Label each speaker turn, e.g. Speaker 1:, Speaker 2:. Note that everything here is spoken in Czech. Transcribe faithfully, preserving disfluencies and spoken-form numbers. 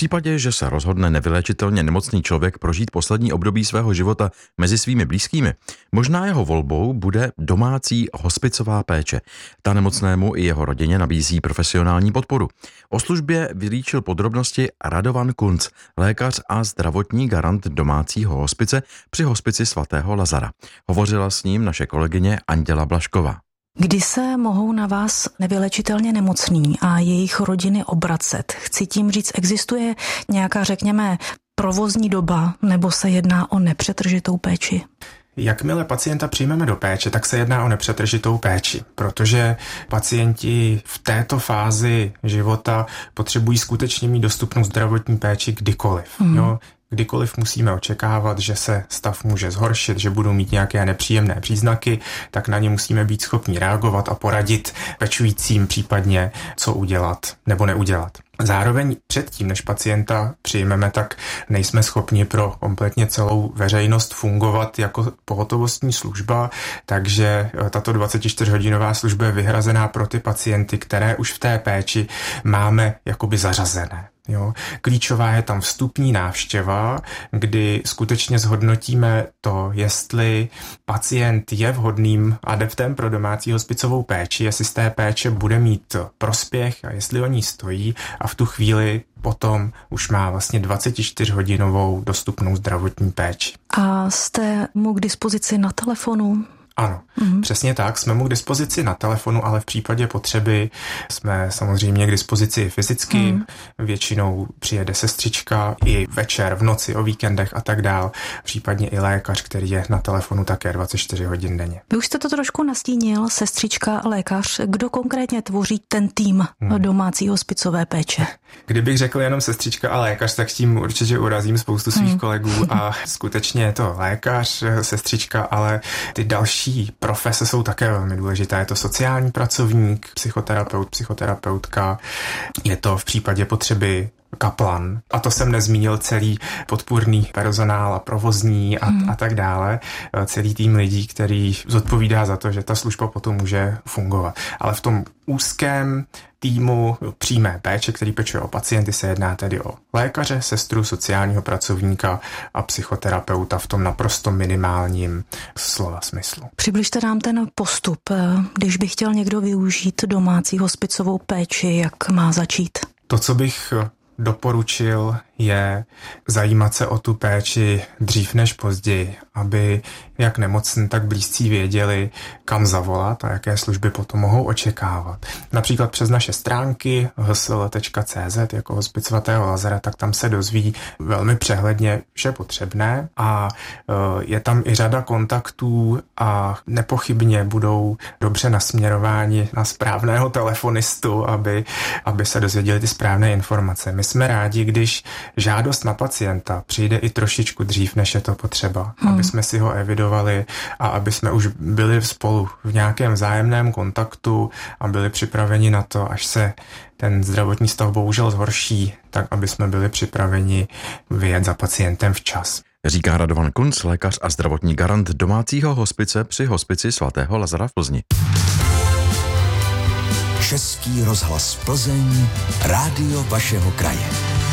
Speaker 1: případě, že se rozhodne nevyléčitelně nemocný člověk prožít poslední období svého života mezi svými blízkými, možná jeho volbou bude domácí hospicová péče. Ta nemocnému i jeho rodině nabízí profesionální podporu. O službě vylíčil podrobnosti Radovan Kunc, lékař a zdravotní garant domácího hospice při hospici svatého Lazara. Hovořila s ním naše kolegyně Anděla Blažková.
Speaker 2: Kdy se mohou na vás nevylečitelně nemocní a jejich rodiny obracet? Chci tím říct, existuje nějaká, řekněme, provozní doba, nebo se jedná o nepřetržitou péči?
Speaker 3: Jakmile pacienta přijmeme do péče, tak se jedná o nepřetržitou péči, protože pacienti v této fázi života potřebují skutečně mít dostupnou zdravotní péči kdykoliv. Mm. Jo? Kdykoliv musíme očekávat, že se stav může zhoršit, že budou mít nějaké nepříjemné příznaky, tak na ně musíme být schopni reagovat a poradit pečujícím případně, co udělat nebo neudělat. Zároveň předtím, než pacienta přijmeme, tak nejsme schopni pro kompletně celou veřejnost fungovat jako pohotovostní služba, takže tato dvacetičtyřhodinová služba je vyhrazená pro ty pacienty, které už v té péči máme jakoby zařazené. Jo. Klíčová je tam vstupní návštěva, kdy skutečně zhodnotíme to, jestli pacient je vhodným adeptem pro domácí hospicovou péči, jestli z té péče bude mít prospěch a jestli o ní stojí, a v tu chvíli potom už má vlastně dvacetičtyřhodinovou dostupnou zdravotní péči.
Speaker 2: A jste mu k dispozici na telefonu?
Speaker 3: Ano, mm-hmm. Přesně tak, jsme mu k dispozici na telefonu, ale v případě potřeby jsme samozřejmě k dispozici fyzicky, mm. většinou přijede sestřička i večer, v noci, o víkendech a tak dál, případně i lékař, který je na telefonu také dvacet čtyři hodin denně.
Speaker 2: Vy už jste to trošku nastínil, sestřička, lékař, kdo konkrétně tvoří ten tým mm. domácí hospicové péče?
Speaker 3: Kdybych řekl jenom sestřička a lékař, tak tím určitě urazím spoustu svých mm. kolegů a skutečně je to lékař, sestřička, ale ty další profese jsou také velmi důležité. Je to sociální pracovník, psychoterapeut, psychoterapeutka, je to v případě potřeby kaplan. A to jsem nezmínil celý podpůrný personál a provozní a, hmm. a tak dále. Celý tým lidí, který zodpovídá za to, že ta služba potom může fungovat. Ale v tom úzkém týmu přímé péče, který pečuje o pacienty, se jedná tedy o lékaře, sestru, sociálního pracovníka a psychoterapeuta v tom naprosto minimálním slova smyslu.
Speaker 2: Přibližte nám ten postup, když by chtěl někdo využít domácí hospicovou péči, jak má začít?
Speaker 3: To, co bych doporučil, je zajímat se o tu péči dřív než později, aby jak nemocní, tak blízcí věděli, kam zavolat a jaké služby potom mohou očekávat. Například přes naše stránky h s l tečka c z jako hospic svatého Lazara, tak tam se dozví velmi přehledně vše potřebné a je tam i řada kontaktů a nepochybně budou dobře nasměrováni na správného telefonistu, aby, aby se dozvěděli ty správné informace. My jsme rádi, když žádost na pacienta přijde i trošičku dřív, než je to potřeba, hmm. aby jsme si ho evidovali a aby jsme už byli spolu v nějakém vzájemném kontaktu a byli připraveni na to, až se ten zdravotní stav bohužel zhorší, tak aby jsme byli připraveni vyjet za pacientem včas.
Speaker 1: Říká Radovan Kunc, lékař a zdravotní garant domácího hospice při hospici svatého Lazara v Plzni.
Speaker 4: Český rozhlas Plzeň, rádio vašeho kraje.